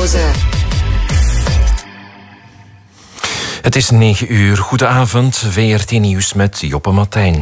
Tijdloze. Het is 9 uur. Goedenavond, VRT Nieuws met Joppe Martijn.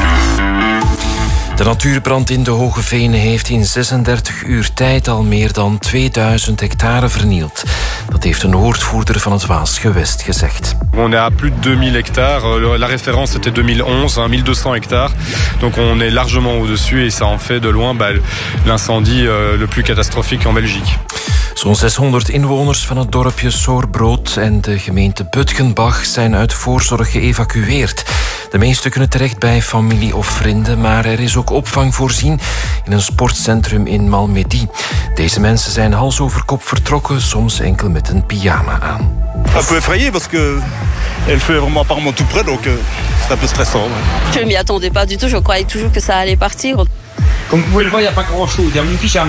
De natuurbrand in de Hoge Venen heeft in 36 uur tijd al meer dan 2000 hectare vernield. Dat heeft een woordvoerder van het Waasgewest gezegd. On est à plus de 2000 hectares. La référence était 2011, 1200 hectares. Donc on est largement au-dessus et ça en fait de loin l'incendie le plus catastrophique en Belgique. Zo'n 600 inwoners van het dorpje Soerbrood en de gemeente Butgenbach zijn uit voorzorg geëvacueerd. De meesten kunnen terecht bij familie of vrienden, maar er is ook opvang voorzien in een sportcentrum in Malmedy. Deze mensen zijn hals over kop vertrokken, soms enkel met een pyjama aan. Un peu effrayé parce que elle fait vraiment apparemment tout près, donc c'est un peu stressant. Je ne m'y attendais pas du tout, je croyais toujours que ça allait partir. Comme vous pouvez le voir, il n'y a pas grand chose. Il y a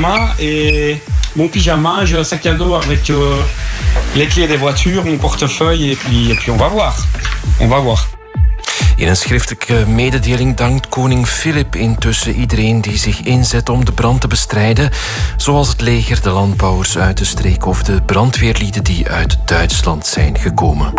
mon pyjama, j'ai un sac à dos avec les clés des voitures, mon portefeuille et puis on va voir. On va voir. In een schriftelijke mededeling dankt koning Filip intussen iedereen die zich inzet om de brand te bestrijden, zoals het leger, de landbouwers uit de streek of de brandweerlieden die uit Duitsland zijn gekomen.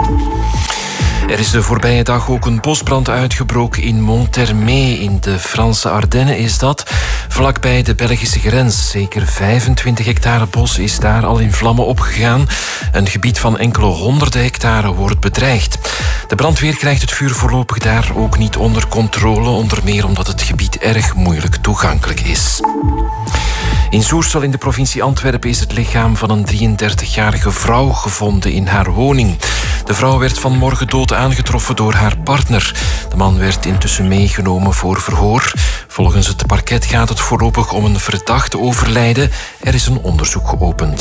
Er is de voorbije dag ook een bosbrand uitgebroken in Monthermé. In de Franse Ardennen is dat, vlakbij de Belgische grens. Zeker 25 hectare bos is daar al in vlammen opgegaan. Een gebied van enkele honderden hectare wordt bedreigd. De brandweer krijgt het vuur voorlopig daar ook niet onder controle, onder meer omdat het gebied erg moeilijk toegankelijk is. In Soersel in de provincie Antwerpen is het lichaam van een 33-jarige vrouw gevonden in haar woning. De vrouw werd vanmorgen dood aangetroffen door haar partner. De man werd intussen meegenomen voor verhoor. Volgens het parket gaat het voorlopig om een verdachte overlijden. Er is een onderzoek geopend.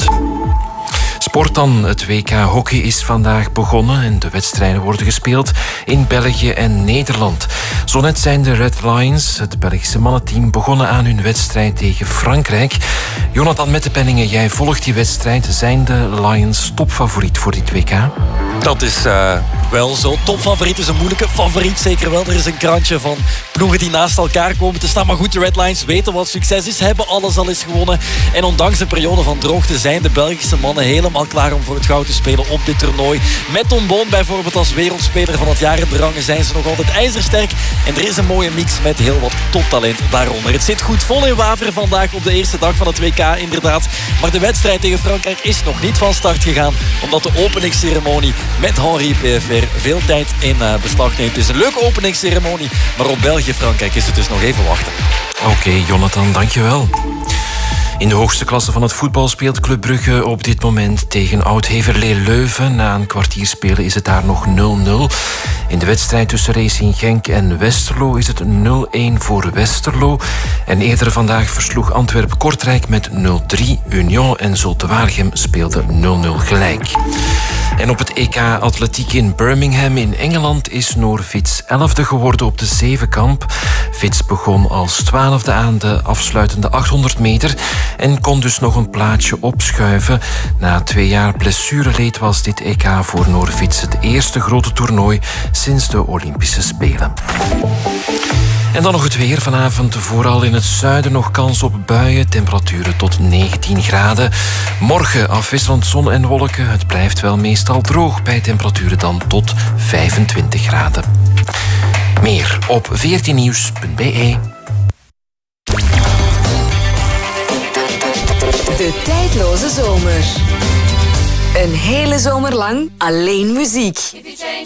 Sport dan. Het WK hockey is vandaag begonnen en de wedstrijden worden gespeeld in België en Nederland. Zo net zijn de Red Lions, het Belgische mannenteam, begonnen aan hun wedstrijd tegen Frankrijk. Jonathan Mettepenningen, jij volgt die wedstrijd. Zijn de Lions topfavoriet voor dit WK? Dat is wel zo. Topfavoriet is een moeilijke favoriet, zeker wel. Er is een krantje van ploegen die naast elkaar komen te staan. Maar goed, de Red Lions weten wat succes is, hebben alles al eens gewonnen. En ondanks een periode van droogte zijn de Belgische mannen helemaal klaar om voor het goud te spelen op dit toernooi. Met Tom Boon bijvoorbeeld als wereldspeler van het jaar in de rangen zijn ze nog altijd ijzersterk. En er is een mooie mix met heel wat toptalent daaronder. Het zit goed vol in Waveren vandaag op de eerste dag van het WK inderdaad. Maar de wedstrijd tegen Frankrijk is nog niet van start gegaan, omdat de openingsceremonie met Henri PFR veel tijd in beslag neemt. Het is een leuke openingsceremonie, maar op België-Frankrijk is het dus nog even wachten. Oké, Jonathan, dankjewel. In de hoogste klasse van het voetbal speelt Club Brugge op dit moment tegen Oud-Heverlee Leuven. Na een kwartier spelen is het daar nog 0-0. In de wedstrijd tussen Racing Genk en Westerlo is het 0-1 voor Westerlo. En eerder vandaag versloeg Antwerpen Kortrijk met 0-3. Union en Zulte Waregem speelden 0-0 gelijk. En op het EK Atletiek in Birmingham in Engeland is Noor Fits 11e geworden op de zevenkamp. Fits begon als 12e aan de afsluitende 800 meter en kon dus nog een plaatsje opschuiven. Na 2 jaar blessureleed was dit EK voor Noor Fits het eerste grote toernooi sinds de Olympische Spelen. En dan nog het weer. Vanavond vooral in het zuiden nog kans op buien. Temperaturen tot 19 graden. Morgen afwisselend zon en wolken. Het blijft wel meestal droog bij temperaturen dan tot 25 graden. Meer op vrtnieuws.be. De tijdloze zomer. Een hele zomer lang alleen muziek.